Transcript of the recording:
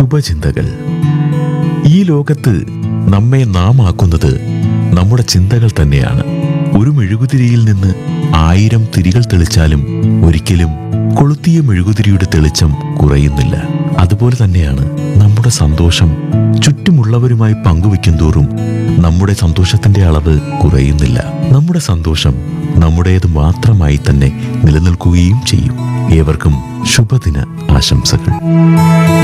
ശുഭചിന്തകൾ. ഈ ലോകത്ത് നമ്മെ നാം ആക്കുന്നത് നമ്മുടെ ചിന്തകൾ തന്നെയാണ്. ഒരു മെഴുകുതിരിയിൽ നിന്ന് 1000 തിരികൾ തെളിച്ചാലും ഒരിക്കലും കൊളുത്തിയ മെഴുകുതിരിയുടെ തെളിച്ചം കുറയുന്നില്ല. അതുപോലെ തന്നെയാണ് നമ്മുടെ സന്തോഷം. ചുറ്റുമുള്ളവരുമായി പങ്കുവെക്കും തോറും നമ്മുടെ സന്തോഷത്തിന്റെ അളവ് കുറയുന്നില്ല. നമ്മുടെ സന്തോഷം നമ്മുടേത് മാത്രമായി തന്നെ നിലനിൽക്കുകയും ചെയ്യും. ഏവർക്കും ശുഭദിന ആശംസകൾ.